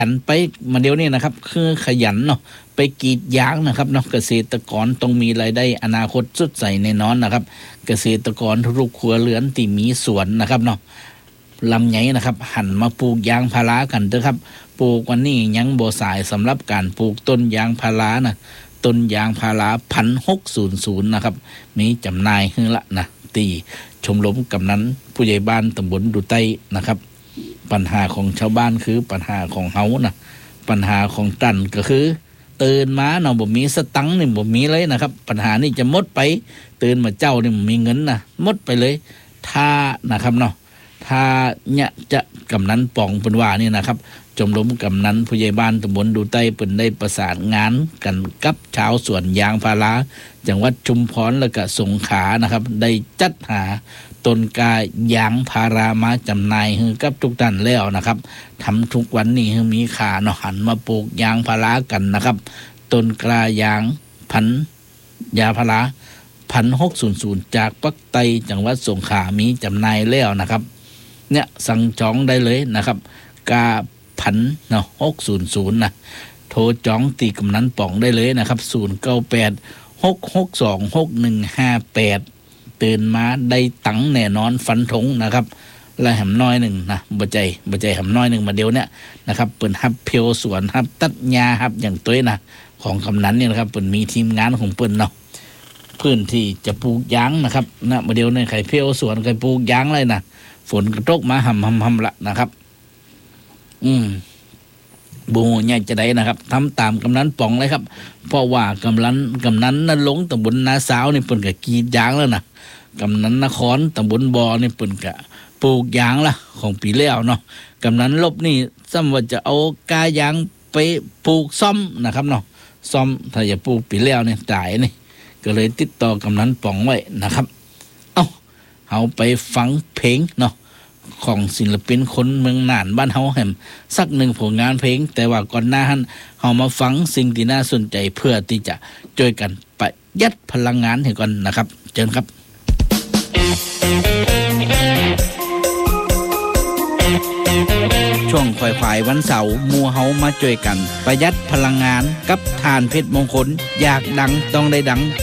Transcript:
ยันไปมาเดี๋ยวนี้นะครับคือขยันเนาะไปกรีดยางนะครับเนาะเกษตรกรต้องมีรายได้อนาคตสดใสแน่นอนนะครับเกษตรกรทุกครัวเรือนที่มีสวนนะครับเนาะลำไยนะครับหันมาปลูกยางพารากันเถอะครับปลูกวันนี้ยังบ่สายสำหรับการปลูกต้นยางพารานะต้นยางพารา1600นะครับมีจำหน่ายให้ละนะตีชมรมกำนันผู้ใหญ่บ้านตำบลดูไต้นะครับปัญหาของชาวบ้านคือปัญหาของเฮานะปัญหาของตันก็คือตื่นมาเนาะบ่มีสตังค์นี่บ่มีเลยนะครับปัญหานี่จะหมดไปตื่นมาเจ้านี่มีเงินนะหมดไปเลยถ้านะครับเนาะถ้าเนี่ยจะกำนันป่องเปิ้นว่านี่นะครับชมรมกำนันผู้ใหญ่บ้านตำบลดูไต้เปิ้นได้ประสานงานกันกับชาวสวนยางพาราจังหวัดชุมพรและก็สงขลานะครับได้จัดหาต้นกายางพารามาจำหน่ายให้กับทุกท่านแล้วนะครับทำทุกวันนี้ให้มีค่าเนาะหันมาปลูกยางพารากันนะครับต้นกล้ายางพันยาพารา1600จากปักไตจังหวัดสงขลามีจำหน่ายแล้วนะครับเนี่ยสั่งจองได้เลยนะครับกาพันเนาะ600นะโทรจองตีกำนันป่องได้เลยนะครับ0986626158ตื่นมาได้ตังแน่นอนฟันธงนะครับและแหมน้อยหนึ่งนะบ่ใจแหมน้อยหนึ่งมาเดียวเนี่ยนะครับเปิ่นฮับเพียวสวนฮับตัดหญ้าฮับอย่างตัวนะของกำนันเนี่ยนะครับเปิ่นมีทีมงานของเปิ่นเนาะพื้นที่จะปลูกยางนะครับนะมาเดียวเนี่ยไข่เพียวสวนไข่ปลูกยางเลยนะฝนกระตกมาห่ำละนะครับบูเนี่ยจะได้นะครับทำตามกำนันป่องเลยครับเพราะว่ากำนันนั้นลงตำบลนาสาวนี่เปิ่นก็กรีดยางแล้วนะกำนันนครตำบลบอนี่เปิ่นก็ปลูกยางละของปีแล้วเนาะกำนันลบนี่ซ้ำว่าจะเอากายางไปปลูกซ่อมนะครับเนาะซ่อมถ้าจะปลูกปีแล้วเนี่ยตายนี่ก็เลยติดต่อกำนันป่องไว้นะครับเอาไปฟังเพลงเนาะของศิลปินคนเมืองน่านบ้านเฮาแหมสักหนึ่งผลงานเพลงแต่ว่าก่อนหน้านั้นเฮามาฟังสิ่งที่น่าสนใจเพื่อที่จะช่วยกันประหยัดพลังงานให้ก่อนนะครับเชิญครับช่วงควายวันเสาร์หมู่เฮามาช่วยกันประหยัดพลังงานกับทานเพชรมงคลอยากดังต้องได้ดัง